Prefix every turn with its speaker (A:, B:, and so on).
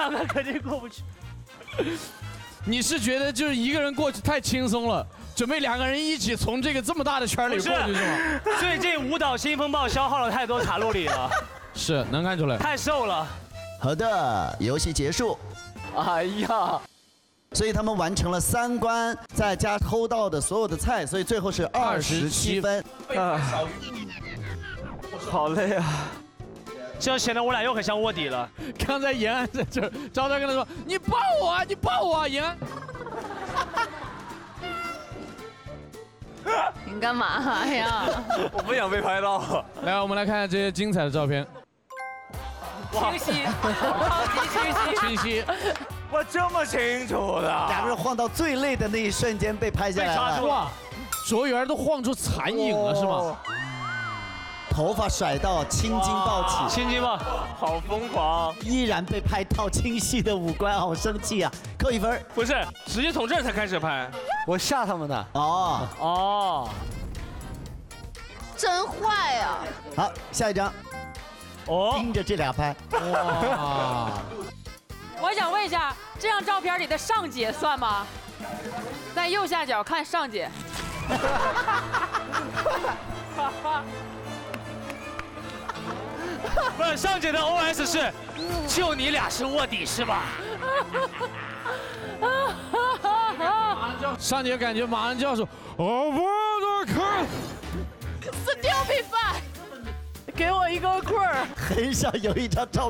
A: 两个肯定过不去。
B: 你是觉得就是一个人过去太轻松了，准备两个人一起从这个这么大的圈里过去是吗？
A: 最近舞蹈新风暴消耗了太多卡路里了，
B: 是能看出来，
A: 太瘦了。
C: 好的，游戏结束。
A: 哎呀，
C: 所以他们完成了3关，再加偷到的所有的菜，所以最后是27分。
A: 好累啊！这样显得我俩又很像卧底了。
B: 刚才延安在这儿，赵涛跟他说：“你抱我啊，你抱我啊，延安。”
D: 你干嘛呀？
A: 我不想被拍到。
B: 来，我们来看看这些精彩的照片。
D: 清晰，超级清晰，
B: 清晰。
A: 我这么清楚的。
C: 俩人晃到最累的那一瞬间被拍下来了。
B: 哇，卓媛都晃出残影了是吗？
C: 头发甩到青筋暴起，
A: 青筋暴，好疯狂，
C: 依然被拍到清晰的五官，好生气啊！扣1分。
A: 不是，直接从这儿才开始拍，我吓他们的。哦，
D: 真坏呀！
C: 好，下一张。盯着这俩拍。
B: 哇！
E: 我想问一下，这张照片里的尚姐算吗？在右下角看尚姐。
A: 不是，尚姐的 OS 是，就你俩是卧底是吧？
B: 尚姐感觉马上就要说，我不看。
E: Still be fine。给我一个棍儿。
C: 很少有一张照